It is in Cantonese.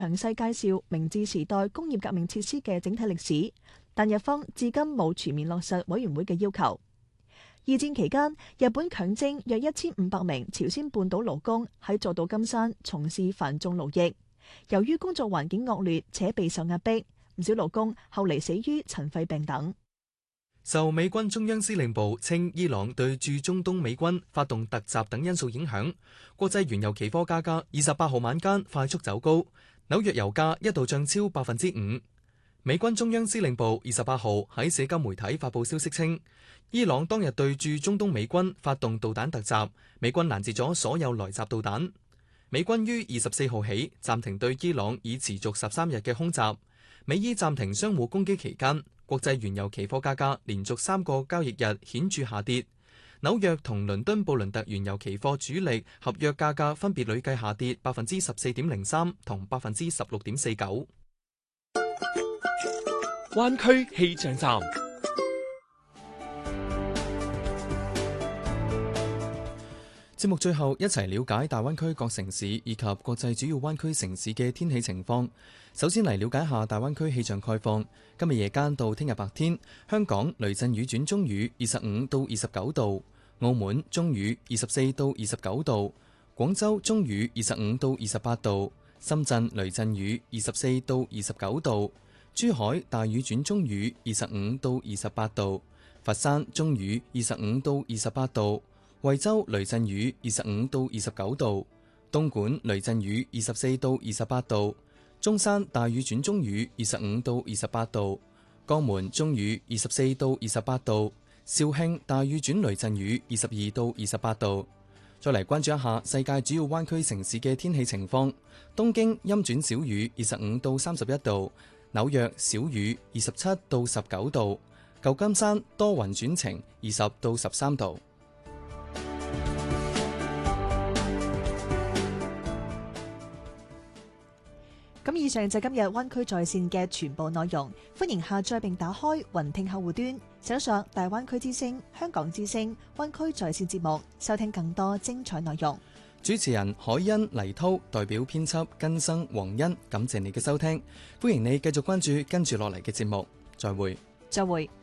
詳細介紹明治時代工業革命設施嘅整體歷史，但日方至今冇全面落實委員會嘅要求。二戰期間，日本強徵約1500名朝鮮半島勞工喺佐渡金山從事繁重勞役，由於工作環境惡劣且備受壓迫，唔少勞工後嚟死於塵肺病等。 受美軍中央司令部稱伊朗對駐中東美軍發動突襲等因素影響，國際原油期貨價格28號晚間快速走高，紐約油價一度漲超5%。美軍中央司令部28號喺社交媒體發布消息稱，伊朗當日對駐中東美軍發動導彈突襲，美軍攔截咗所有來襲導彈。美軍於24號起暫停對伊朗已持續13日嘅空襲。美伊暫停相互攻擊期間，國際原油期貨價格連續3個交易日顯著下跌。紐約同倫敦布倫特原油期貨主力合約價格分別累計下跌14.03%同16.49%。 灣區氣象站。 節目最後一齊了解大灣區各城市以及國際主要灣區城市嘅天氣情況。首先嚟了解下大灣區氣象概況。今日夜間到聽日白天，香港雷陣雨轉中雨25到29度，澳門中雨24到29度，廣州中雨25到28度，深圳雷陣雨24到29度，珠海大雨轉中雨25到28度，佛山中雨25到28度，惠州雷陣雨25到29度，東莞雷陣雨24到28度，中山大雨轉中雨25到28度，江門中雨24到28度，肇慶大雨轉雷陣雨22到28度。再嚟關注一下世界主要灣區城市嘅天氣情況。東京陰轉小雨25到31度，紐約小雨27到19度，舊金山多雲轉晴20到13度。 咁以上就係今日灣區在線嘅全部內容，歡迎下載並打開雲聽客戶端，搜索大灣區之聲、香港之聲、灣區在線節目，收聽更多精彩內容。 主持人海欣、黎濤代表編輯根生、黃欣，感謝你嘅收聽，歡迎你繼續關注跟住落嚟嘅節目，再會。 再會。